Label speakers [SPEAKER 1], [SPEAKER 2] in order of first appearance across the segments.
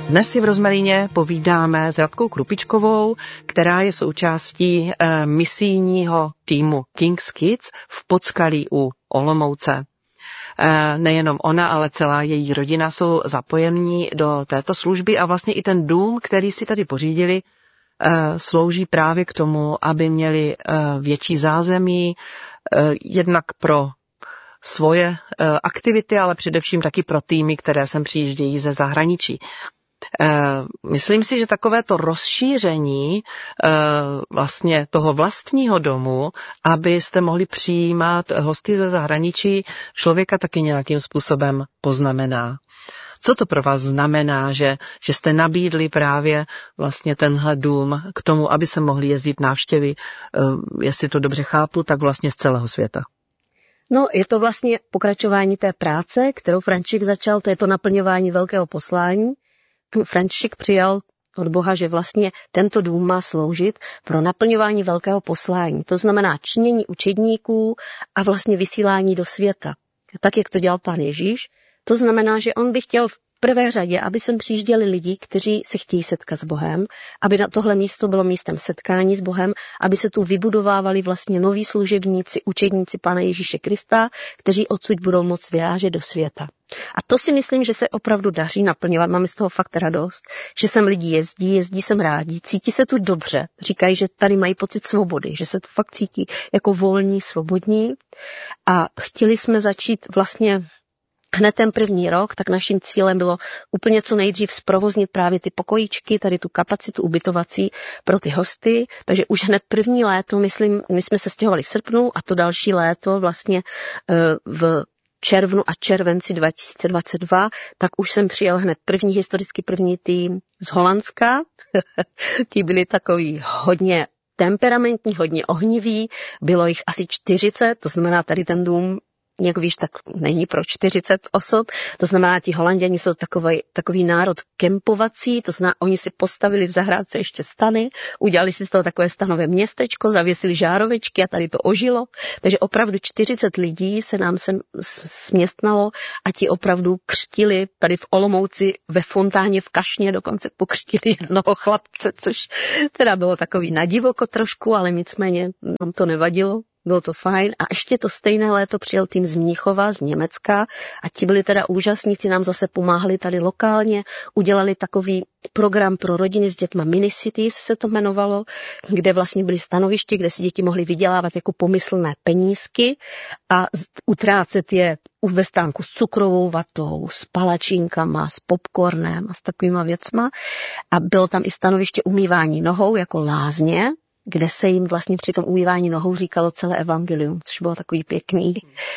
[SPEAKER 1] Dnes si v Rozmaríně povídáme s Radkou Krupičkovou, která je součástí misijního týmu King's Kids v Podskalí u Olomouce. Nejenom ona, ale celá její rodina jsou zapojení do této služby a vlastně i ten dům, který si tady pořídili, slouží právě k tomu, aby měli větší zázemí, jednak pro svoje aktivity, ale především taky pro týmy, které sem přijíždějí ze zahraničí. Myslím si, že takovéto rozšíření vlastně toho vlastního domu, abyste mohli přijímat hosty ze zahraničí, člověka taky nějakým způsobem poznamená. Co to pro vás znamená, že jste nabídli právě vlastně tenhle dům k tomu, aby se mohli jezdit návštěvy, jestli to dobře chápu, tak vlastně z celého světa?
[SPEAKER 2] No, je to vlastně pokračování té práce, kterou František začal, to je to naplňování velkého poslání. František přijal od Boha, že vlastně tento dům má sloužit pro naplňování velkého poslání. To znamená činění učedníků a vlastně vysílání do světa. Tak, jak to dělal Pán Ježíš. To znamená, že on by chtěl v prvé řadě, aby sem přijížděli lidi, kteří se chtějí setkat s Bohem, aby na tohle místo bylo místem setkání s Bohem, aby se tu vybudovávali vlastně noví služebníci, učedníci Pána Ježíše Krista, kteří odsud budou moct vyrážet do světa. A to si myslím, že se opravdu daří naplňovat. Máme z toho fakt radost, že sem lidi jezdí sem rádi, cítí se tu dobře. Říkají, že tady mají pocit svobody, že se tu fakt cítí jako volní, svobodní. A chtěli jsme začít vlastně hned ten první rok, tak naším cílem bylo úplně co nejdřív zprovoznit právě ty pokojíčky, tady tu kapacitu ubytovací pro ty hosty. Takže už hned první léto, myslím, my jsme se stěhovali v srpnu a to další léto vlastně v červnu a červenci 2022, tak už jsem přijel hned historicky první tým z Holandska. Ti byli takový hodně temperamentní, hodně ohniví, bylo jich asi 40, to znamená tady ten dům, jak víš, tak není pro 40 osob. To znamená, ti Holanděni jsou takový národ kempovací, to znamená, oni si postavili v zahrádce ještě stany, udělali si z toho takové stanové městečko, zavěsili žárovečky a tady to ožilo. Takže opravdu 40 lidí se nám sem směstnalo a ti opravdu křtili tady v Olomouci ve fontáně v Kašně, dokonce pokřtili jednoho chlapce, což teda bylo takový nadivoko trošku, ale nicméně nám to nevadilo. Bylo to fajn a ještě to stejné léto přijel tým z Mnichova, z Německa a ti byli teda úžasní, ti nám zase pomáhali tady lokálně, udělali takový program pro rodiny s dětma Mini-Cities se to jmenovalo, kde vlastně byly stanoviště, kde si děti mohly vydělávat jako pomyslné penízky a utrácet je ve stánku s cukrovou vatou, s palačinkama, s popcornem a s takovýma věcma a bylo tam i stanoviště umývání nohou jako lázně, kde se jim vlastně při tom umývání nohou říkalo celé evangelium, což bylo takový pěkný.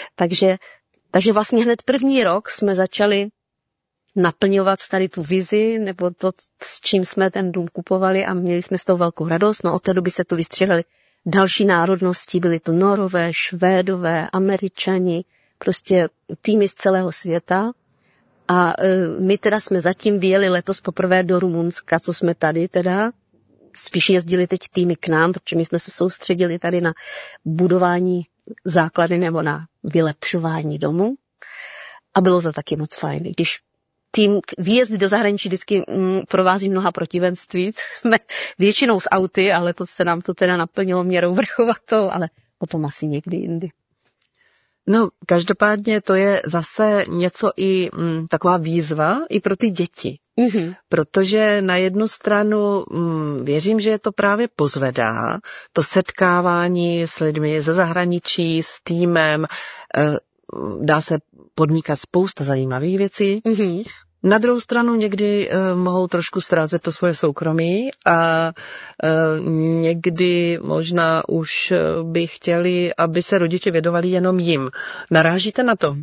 [SPEAKER 2] Takže vlastně hned první rok jsme začali naplňovat tady tu vizi, nebo to, s čím jsme ten dům kupovali a měli jsme z toho velkou radost. No od té doby se tu vystřelili další národnosti, byly to Norové, Švédové, Američani, prostě týmy z celého světa. A my teda jsme zatím vyjeli letos poprvé do Rumunska, co jsme tady teda. Spíš jezdili teď týmy k nám, protože my jsme se soustředili tady na budování základy nebo na vylepšování domu. A bylo to taky moc fajn. Když tým výjezdy do zahraničí vždycky provází mnoha protivenství, jsme většinou s auty, ale to se nám to teda naplnilo měrou vrchovatou, ale potom asi někdy jindy.
[SPEAKER 1] No, každopádně to je zase něco i taková výzva i pro ty děti. Mm-hmm. Protože na jednu stranu věřím, že je to právě pozvedá, to setkávání s lidmi ze zahraničí, s týmem, dá se podnikat spousta zajímavých věcí. Mm-hmm. Na druhou stranu někdy mohou trošku ztrácet to svoje soukromí a někdy možná už by chtěli, aby se rodiče věnovali jenom jim. Narážíte na to?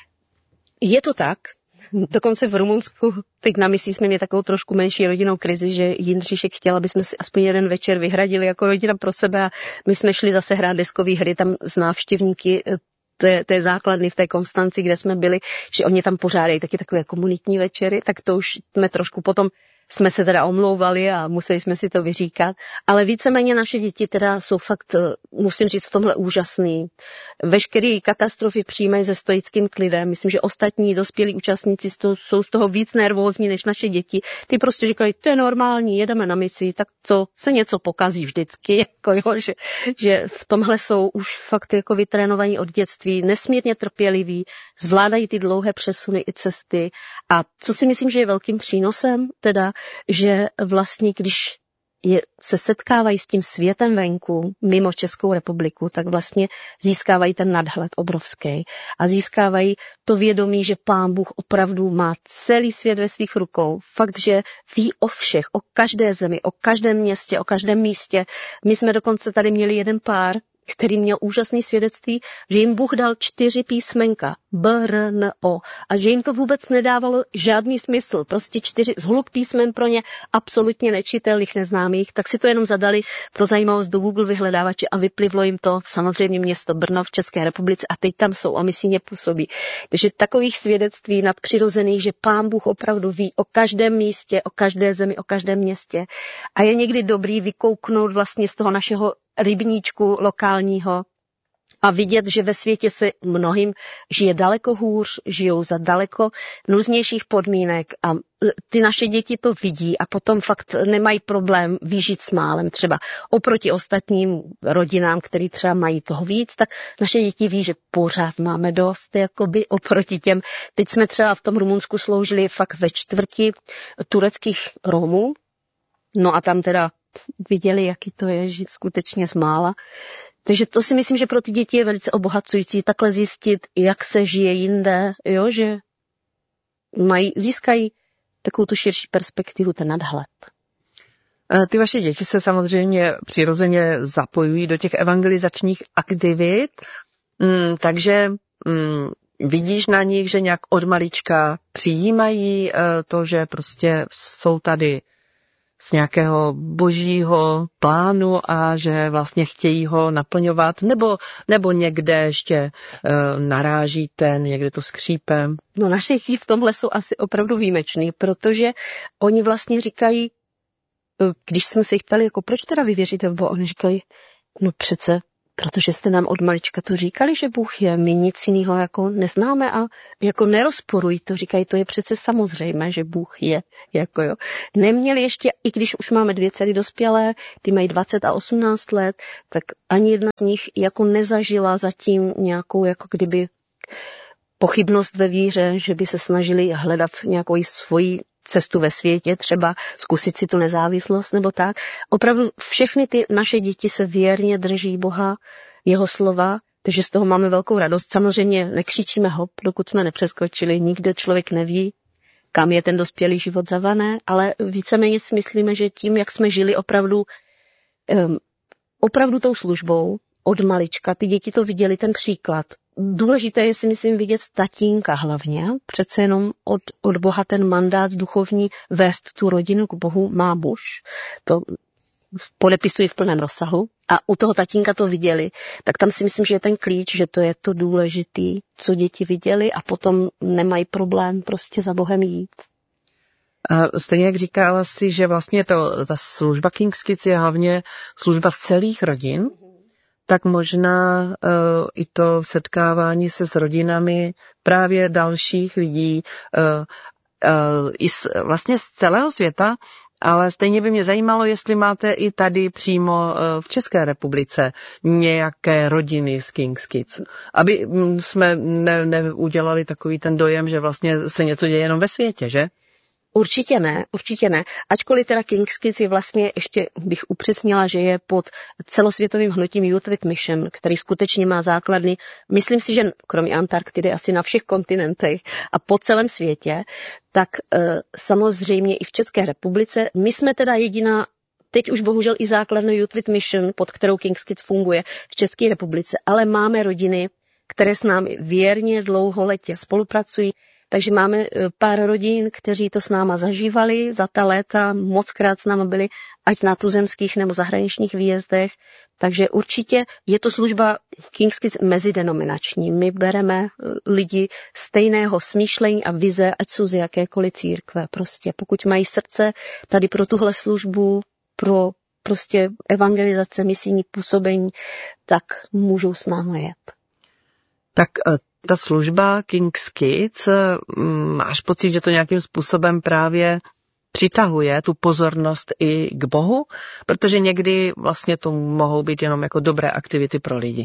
[SPEAKER 2] Je to tak. Dokonce v Rumunsku, teď na misii jsme měli takovou trošku menší rodinnou krizi, že Jindříšek chtěl, aby jsme si aspoň jeden večer vyhradili jako rodina pro sebe a my jsme šli zase hrát deskové hry tam s návštěvníky to je základny v té Konstanci, kde jsme byli, že oni tam pořádají taky takové komunitní večery, tak to už jsme trošku potom jsme se teda omlouvali a museli jsme si to vyříkat, ale víceméně naše děti teda jsou fakt, musím říct, v tomhle úžasný. Veškeré katastrofy přijímají se stoickým klidem. Myslím, že ostatní dospělí účastníci jsou z toho víc nervózní než naše děti. Ty prostě říkají, to je normální, jedeme na misi, tak co se něco pokazí vždycky, jako jo, že v tomhle jsou už fakt jako vytrénovaní od dětství, nesmírně trpěliví, zvládají ty dlouhé přesuny i cesty. A co si myslím, že je velkým přínosem, teda že vlastně, když se setkávají s tím světem venku, mimo Českou republiku, tak vlastně získávají ten nadhled obrovský a získávají to vědomí, že Pán Bůh opravdu má celý svět ve svých rukou. Fakt, že ví o všech, o každé zemi, o každém městě, o každém místě. My jsme dokonce tady měli jeden pár, který měl úžasné svědectví, že jim Bůh dal 4 písmenka, BRNO, a že jim to vůbec nedávalo žádný smysl, prostě 4 zhluk písmen pro ně absolutně nečitelných, neznámých, tak si to jenom zadali pro zajímavost do Google vyhledávače a vyplivlo jim to samozřejmě město Brno v České republice a teď tam jsou a misijně působí. Takže takových svědectví nadpřirozených, že Pán Bůh opravdu ví o každém místě, o každé zemi, o každém městě a je někdy dobrý vykouknout vlastně z toho našeho rybníčku lokálního a vidět, že ve světě se mnohým žije daleko hůř, žijou za daleko nuznějších podmínek a ty naše děti to vidí a potom fakt nemají problém vyžít s málem. Třeba oproti ostatním rodinám, který třeba mají toho víc, tak naše děti ví, že pořád máme dost, jakoby oproti těm. Teď jsme třeba v tom Rumunsku sloužili fakt ve čtvrti tureckých Romů, no a tam teda viděli, jaký to je žít skutečně z mála. Takže to si myslím, že pro ty děti je velice obohacující takhle zjistit, jak se žije jinde, jo, že získají takovou tu širší perspektivu, ten nadhled.
[SPEAKER 1] Ty vaše děti se samozřejmě přirozeně zapojují do těch evangelizačních aktivit, takže vidíš na nich, že nějak od malička přijímají to, že prostě jsou tady z nějakého božího plánu a že vlastně chtějí ho naplňovat, nebo někde ještě narážíte, někde to skřípe?
[SPEAKER 2] No naše děti v tomhle jsou asi opravdu výjimečný, protože oni vlastně říkají, když jsme se jich ptali, jako proč teda vy věříte v Boha, oni říkají, no přece, protože jste nám od malička to říkali, že Bůh je, my nic jiného jako neznáme a jako nerozporují to, říkají, to je přece samozřejmé, že Bůh je, jako jo. Neměli ještě, i když už máme 2 dcery dospělé, ty mají 20 a 18 let, tak ani jedna z nich jako nezažila zatím nějakou jako kdyby pochybnost ve víře, že by se snažili hledat nějakou svoji cestu ve světě, třeba zkusit si tu nezávislost nebo tak. Opravdu všechny ty naše děti se věrně drží Boha, jeho slova, takže z toho máme velkou radost. Samozřejmě nekřičíme hop, dokud jsme nepřeskočili, nikde člověk neví, kam je ten dospělý život zavané, ale víceméně si myslíme, že tím, jak jsme žili opravdu tou službou od malička, ty děti to viděli, ten příklad. Důležité je si myslím vidět tatínka hlavně, přece jenom od Boha ten mandát duchovní vést tu rodinu k Bohu má muž, to podepisují v plném rozsahu a u toho tatínka to viděli, tak tam si myslím, že je ten klíč, že to je to důležitý, co děti viděli a potom nemají problém prostě za Bohem jít.
[SPEAKER 1] A stejně jak říkala si, že vlastně ta služba King's Kids je hlavně služba celých rodin, tak možná i to setkávání se s rodinami právě dalších lidí vlastně z celého světa, ale stejně by mě zajímalo, jestli máte i tady přímo v České republice nějaké rodiny z King's Kids, aby jsme neudělali takový ten dojem, že vlastně se něco děje jenom ve světě, že?
[SPEAKER 2] Určitě ne. Ačkoliv teda King's Kids je vlastně, ještě bych upřesnila, že je pod celosvětovým hnutím Youth with Mission, který skutečně má základny, myslím si, že kromě Antarktidy asi na všech kontinentech a po celém světě, tak samozřejmě i v České republice. My jsme teda jediná, teď už bohužel i základnu Youth with Mission, pod kterou King's Kids funguje v České republice, ale máme rodiny, které s námi věrně dlouholetě spolupracují. Takže máme pár rodin, kteří to s náma zažívali za ta léta, mockrát s náma byli, ať na tuzemských nebo zahraničních výjezdech. Takže určitě je to služba King's Kids mezidenominační. My bereme lidi stejného smýšlení a vize, ať jsou z jakékoliv církve. Prostě pokud mají srdce tady pro tuhle službu, pro prostě evangelizace, misijní působení, tak můžou s námi jet.
[SPEAKER 1] Tak ta služba King's Kids, máš pocit, že to nějakým způsobem právě přitahuje tu pozornost i k Bohu? Protože někdy vlastně to mohou být jenom jako dobré aktivity pro lidi.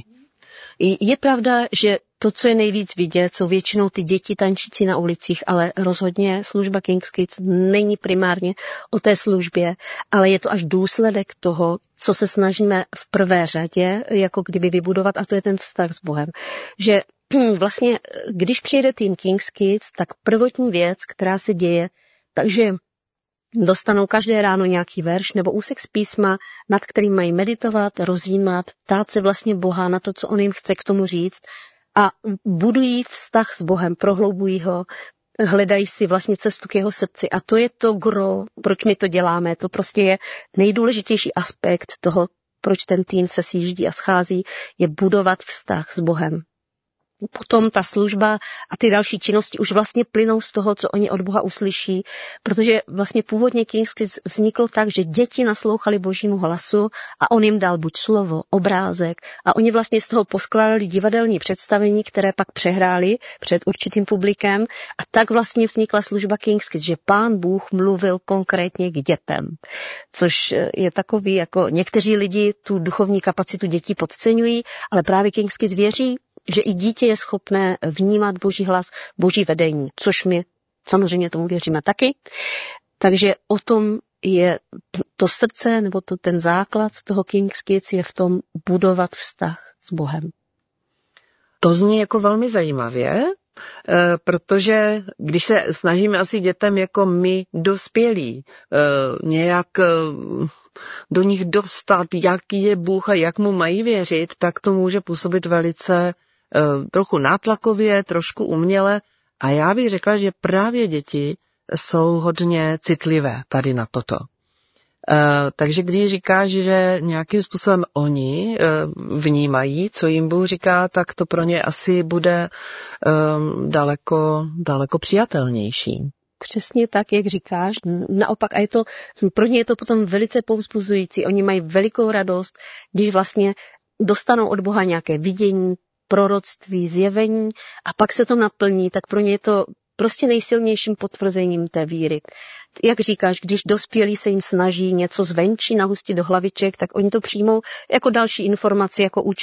[SPEAKER 2] Je pravda, že to, co je nejvíc vidět, jsou většinou ty děti tančící na ulicích, ale rozhodně služba King's Kids není primárně o té službě, ale je to až důsledek toho, co se snažíme v prvé řadě jako kdyby vybudovat, a to je ten vztah s Bohem. Že vlastně, když přijede tým King's Kids, tak prvotní věc, která se děje, takže dostanou každé ráno nějaký verš nebo úsek z písma, nad kterým mají meditovat, rozjímat, ptát se vlastně Boha na to, co on jim chce k tomu říct a budují vztah s Bohem, prohloubují ho, hledají si vlastně cestu k jeho srdci a to je to gro, proč my to děláme. To prostě je nejdůležitější aspekt toho, proč ten tým se sjíždí a schází, je budovat vztah s Bohem. Potom ta služba a ty další činnosti už vlastně plynou z toho, co oni od Boha uslyší, protože vlastně původně King's Kids vzniklo tak, že děti naslouchali Božímu hlasu a on jim dal buď slovo, obrázek a oni vlastně z toho poskládali divadelní představení, které pak přehráli před určitým publikem a tak vlastně vznikla služba King's Kids, že Pán Bůh mluvil konkrétně k dětem, což je takový, jako někteří lidi tu duchovní kapacitu dětí podceňují, ale právě King's Kids věří, že i dítě je schopné vnímat Boží hlas, Boží vedení, což my samozřejmě tomu věříme taky. Takže o tom je to srdce, nebo ten základ toho King's Kids je v tom budovat vztah s Bohem.
[SPEAKER 1] To zní jako velmi zajímavě, protože když se snažíme asi dětem jako my dospělí nějak do nich dostat, jaký je Bůh a jak mu mají věřit, tak to může působit velice trochu nátlakově, trošku uměle a já bych řekla, že právě děti jsou hodně citlivé tady na toto. Takže když říkáš, že nějakým způsobem oni vnímají, co jim Bůh říká, tak to pro ně asi bude daleko přijatelnější.
[SPEAKER 2] Přesně tak, jak říkáš. Naopak, a pro ně je to potom velice povzbuzující. Oni mají velikou radost, když vlastně dostanou od Boha nějaké vidění, proroctví, zjevení a pak se to naplní, tak pro ně je to prostě nejsilnějším potvrzením té víry. Jak říkáš, když dospělí se jim snaží něco zvenčí nahustit do hlaviček, tak oni to přijmou jako další informaci, jako